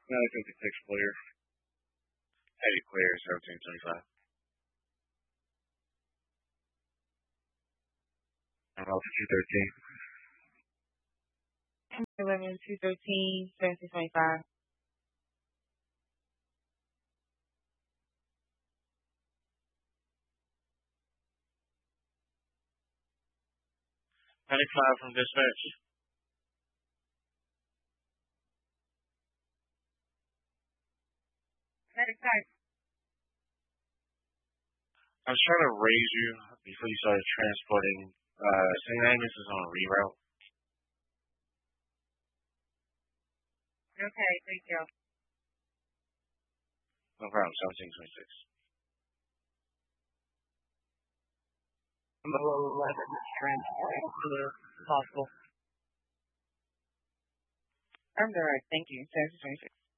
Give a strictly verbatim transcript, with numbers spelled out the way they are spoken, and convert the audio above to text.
nine fifty-six clear. Heavy clear, seventeen twenty-five. And Alpha two thirteen. eleven two thirteen seventeen twenty-five. ninety-five from dispatch. ninety-five. I was trying to raise you before you started transporting. Uh, Saint Agnes is on a reroute. Okay, thank you. No problem, seventeen twenty-six. Below eleven, transporting to the hospital. I'm all right, thank you. seventeen twenty-six.